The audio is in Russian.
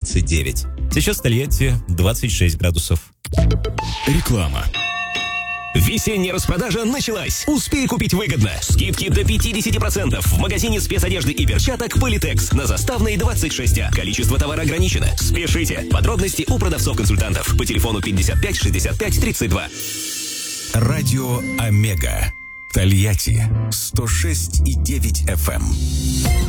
29. Сейчас в Тольятти 26 градусов. Реклама. Весенняя распродажа началась. Успей купить выгодно. Скидки до 50% в магазине спецодежды и перчаток Политекс на Заставной 26А. Количество товара ограничено. Спешите. Подробности у продавцов-консультантов по телефону 55 65 32. Радио Омега. Тольятти 106,9 FM.